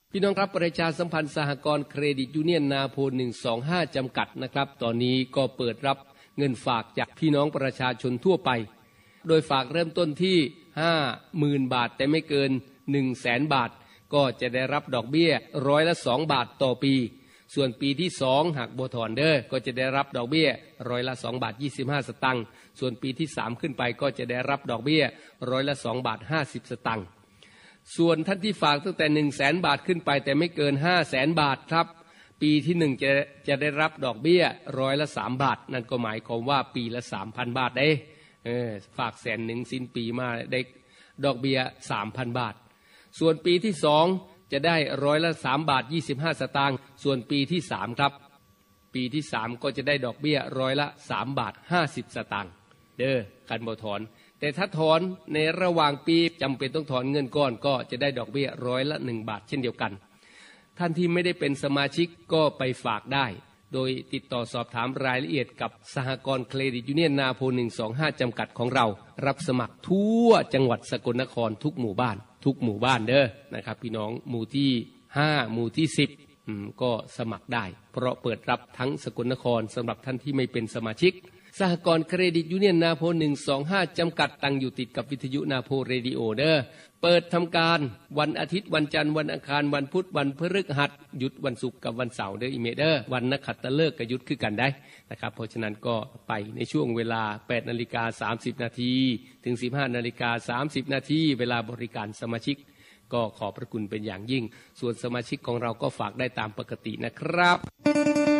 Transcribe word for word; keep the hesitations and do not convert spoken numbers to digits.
พี่น้องครับประชาสัมพันธ์สหกรณ์เครดิตยูเนียนนาโพหนึ่งสองห้าจำกัดนะครับตอนนี้ก็เปิดรับเงินฝากจากพี่น้องประชาชนทั่วไปโดยฝากเริ่มต้นที่ ห้าหมื่น บาทแต่ไม่เกิน หนึ่งแสน บาทก็จะได้รับดอกเบี้ยร้อยละสองบาทต่อปีส่วนปีที่สองหากบ่ถอนเด้อก็จะได้รับดอกเบี้ยร้อยละสองบาทยี่สิบห้าสตางค์ส่วนปีที่สามขึ้นไปก็จะได้รับดอกเบี้ยร้อยละสองบาทห้าสิบสตางค์ส่วนท่านที่ฝากตั้งแต่ หนึ่งแสน บาทขึ้นไปแต่ไม่เกิน ห้าแสน บาทครับปีที่หนึ่งจะจะได้รับดอกเบี้ยร้อยละสามบาทนั่นก็หมายความว่าปีละ สามพัน บาทเด้เออฝากแสนหนึ่งสิ้นปีมาได้ดอกเบี้ย สามพัน บาทส่วนปีที่สองจะได้ร้อยละสามบาทยี่สิบห้าสตางค์ส่วนปีที่สามครับปีที่สามก็จะได้ดอกเบี้ยร้อยละสามบาทห้าสิบสตางค์เด้อการบ่ถอนแต่ถ้าถอนในระหว่างปีจำเป็นต้องถอนเงินก้อนก็จะได้ดอกเบี้ยร้อยละหนึ่งบาทเช่นเดียวกันท่านที่ไม่ได้เป็นสมาชิกก็ไปฝากได้โดยติดต่อสอบถามรายละเอียดกับสหกรณ์เครดิตยูเนียนนาโพหนึ่งสองห้าจำกัดของเรารับสมัครทั่วจังหวัดสกลนครทุกหมู่บ้านทุกหมู่บ้านเด้อนะครับพี่น้องหมู่ที่ห้าหมู่ที่สิบอืมก็สมัครได้เพราะเปิดรับทั้งสกลนครสำหรับท่านที่ไม่เป็นสมาชิกสหกรณ์เครดิตยูเนียนนาโพหนึ่งสองห้าจำกัดตั้งอยู่ติดกับวิทยุนาโพเรดิโอเด้อเปิดทำการวันอาทิตย์วันจันทร์วันอังคารวันพุธวันพฤหัสหยุดวันศุกร์กับวันเสาร์เด้ออีเมเดอร์วันนักขัตฤกษ์ก็หยุดคือกันได้นะครับเพราะฉะนั้นก็ไปในช่วงเวลา แปดนาฬิกาสามสิบนาทีถึง สิบห้านาฬิกาสามสิบนาทีเวลาบริการสมาชิกก็ขอบพระคุณเป็นอย่างยิ่งส่วนสมาชิกของเราก็ฝากได้ตามปกตินะครับ